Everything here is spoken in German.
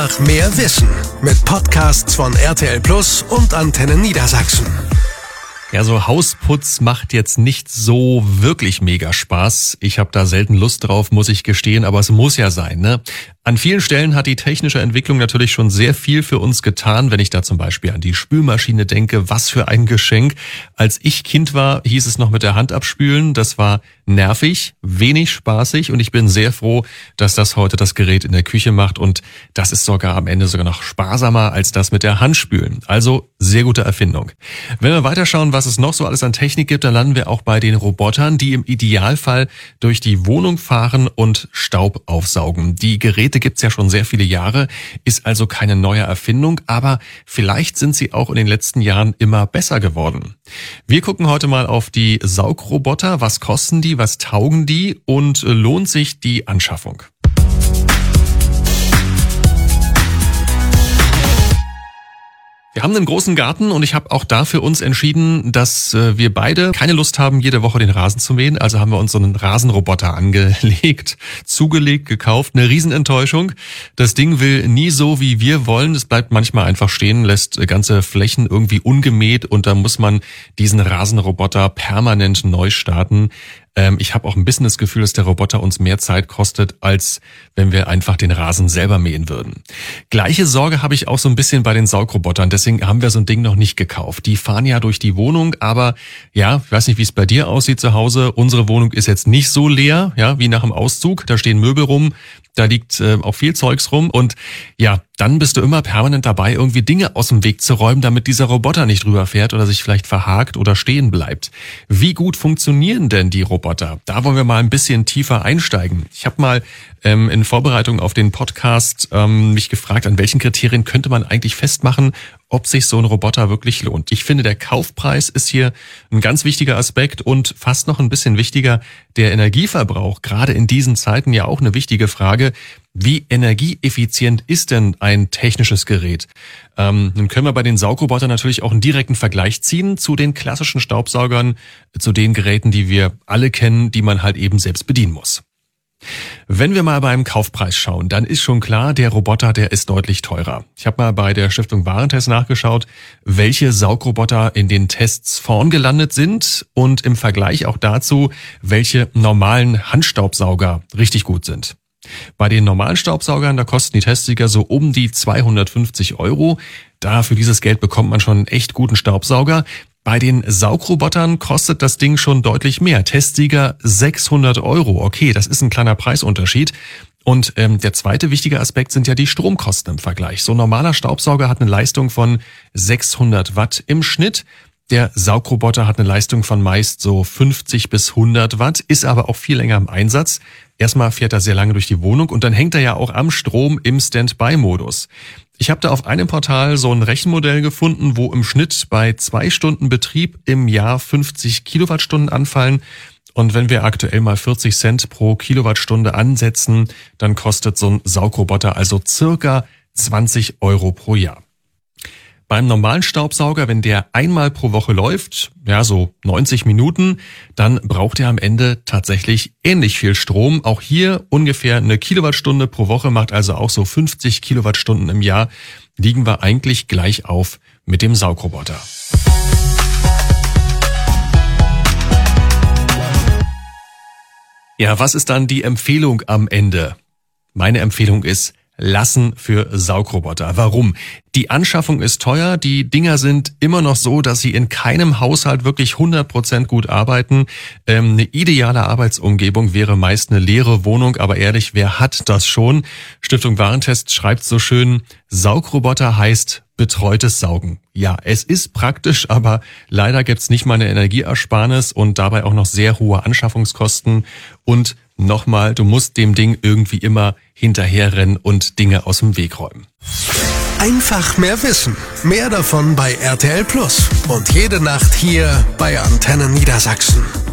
Mehr Wissen mit Podcasts von RTL Plus und Antenne Niedersachsen. Ja, so Hausputz macht jetzt nicht so wirklich mega Spaß. Ich habe da selten Lust drauf, muss ich gestehen, aber es muss ja sein, ne? An vielen Stellen hat die technische Entwicklung natürlich schon sehr viel für uns getan, wenn ich da zum Beispiel an die Spülmaschine denke. Was für ein Geschenk. Als ich Kind war, hieß es noch mit der Hand abspülen. Das war nervig, wenig spaßig und ich bin sehr froh, dass das heute das Gerät in der Küche macht und das ist sogar am Ende sogar noch sparsamer als das mit der Hand spülen. Also sehr gute Erfindung. Wenn wir weiterschauen, was es noch so alles an Technik gibt, dann landen wir auch bei den Robotern, die im Idealfall durch die Wohnung fahren und Staub aufsaugen. Die Geräte gibt's ja schon sehr viele Jahre, ist also keine neue Erfindung, aber vielleicht sind sie auch in den letzten Jahren immer besser geworden. Wir gucken heute mal auf die Saugroboter. Was kosten die, was taugen die und lohnt sich die Anschaffung? Wir haben einen großen Garten und ich habe auch da für uns entschieden, dass wir beide keine Lust haben, jede Woche den Rasen zu mähen. Also haben wir uns so einen Rasenroboter zugelegt, gekauft. Eine Riesenenttäuschung. Das Ding will nie so, wie wir wollen. Es bleibt manchmal einfach stehen, lässt ganze Flächen irgendwie ungemäht und da muss man diesen Rasenroboter permanent neu starten. Ich habe auch ein bisschen das Gefühl, dass der Roboter uns mehr Zeit kostet, als wenn wir einfach den Rasen selber mähen würden. Gleiche Sorge habe ich auch so ein bisschen bei den Saugrobotern. Deswegen haben wir so ein Ding noch nicht gekauft. Die fahren ja durch die Wohnung, aber ja, ich weiß nicht, wie es bei dir aussieht zu Hause. Unsere Wohnung ist jetzt nicht so leer, ja, wie nach dem Auszug. Da stehen Möbel rum. Da liegt auch viel Zeugs rum und ja, dann bist du immer permanent dabei, irgendwie Dinge aus dem Weg zu räumen, damit dieser Roboter nicht drüber fährt oder sich vielleicht verhakt oder stehen bleibt. Wie gut funktionieren denn die Roboter? Da wollen wir mal ein bisschen tiefer einsteigen. Ich habe mal in Vorbereitung auf den Podcast mich gefragt, an welchen Kriterien könnte man eigentlich festmachen, ob sich so ein Roboter wirklich lohnt. Ich finde, der Kaufpreis ist hier ein ganz wichtiger Aspekt und fast noch ein bisschen wichtiger, der Energieverbrauch. Gerade in diesen Zeiten ja auch eine wichtige Frage. Wie energieeffizient ist denn ein technisches Gerät? Nun können wir bei den Saugrobotern natürlich auch einen direkten Vergleich ziehen zu den klassischen Staubsaugern, zu den Geräten, die wir alle kennen, die man halt eben selbst bedienen muss. Wenn wir mal beim Kaufpreis schauen, dann ist schon klar, der Roboter, der ist deutlich teurer. Ich habe mal bei der Stiftung Warentest nachgeschaut, welche Saugroboter in den Tests vorn gelandet sind und im Vergleich auch dazu, welche normalen Handstaubsauger richtig gut sind. Bei den normalen Staubsaugern, da kosten die Testsieger so um die 250 €. Da für dieses Geld bekommt man schon einen echt guten Staubsauger. Bei den Saugrobotern kostet das Ding schon deutlich mehr. Testsieger 600 €. Okay, das ist ein kleiner Preisunterschied. Und der zweite wichtige Aspekt sind ja die Stromkosten im Vergleich. So ein normaler Staubsauger hat eine Leistung von 600 Watt im Schnitt. Der Saugroboter hat eine Leistung von meist so 50 bis 100 Watt, ist aber auch viel länger im Einsatz. Erstmal fährt er sehr lange durch die Wohnung und dann hängt er ja auch am Strom im Standby-Modus. Ich habe da auf einem Portal so ein Rechenmodell gefunden, wo im Schnitt bei 2 Stunden Betrieb im Jahr 50 Kilowattstunden anfallen. Und wenn wir aktuell mal 40 Cent pro Kilowattstunde ansetzen, dann kostet so ein Saugroboter also circa 20 € pro Jahr. Beim normalen Staubsauger, wenn der einmal pro Woche läuft, ja so 90 Minuten, dann braucht er am Ende tatsächlich ähnlich viel Strom. Auch hier ungefähr 1 Kilowattstunde pro Woche, macht also auch so 50 Kilowattstunden im Jahr. Liegen wir eigentlich gleich auf mit dem Saugroboter. Ja, was ist dann die Empfehlung am Ende? Meine Empfehlung ist, lassen für Saugroboter. Warum? Die Anschaffung ist teuer, die Dinger sind immer noch so, dass sie in keinem Haushalt wirklich 100% gut arbeiten. Eine ideale Arbeitsumgebung wäre meist eine leere Wohnung, aber ehrlich, wer hat das schon? Stiftung Warentest schreibt so schön, Saugroboter heißt betreutes Saugen. Ja, es ist praktisch, aber leider gibt's nicht mal eine Energieersparnis und dabei auch noch sehr hohe Anschaffungskosten. Und nochmal, du musst dem Ding irgendwie immer hinterherrennen und Dinge aus dem Weg räumen. Einfach mehr Wissen. Mehr davon bei RTL Plus. Und jede Nacht hier bei Antenne Niedersachsen.